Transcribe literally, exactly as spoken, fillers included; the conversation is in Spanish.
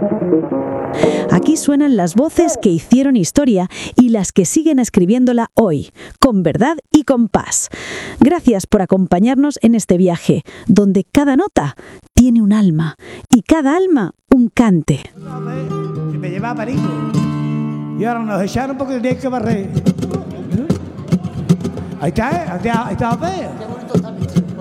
Aquí suenan las voces que hicieron historia y las que siguen escribiéndola hoy, con verdad y con paz. Gracias por acompañarnos en este viaje, donde cada nota tiene un alma y cada alma un cante. Que me llevaba perico. Y ahora nos echaron porque tenía que barrer. Ahí está, ¿eh? Ahí está, ahí está, ahí está.